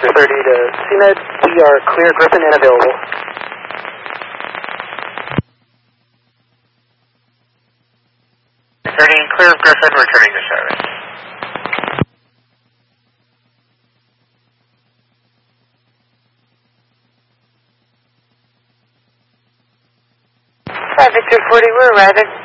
Victor 30 to CNED. We are clear, Griffin, and available. Clear Griffin, returning to service. Victor 40, we're arriving.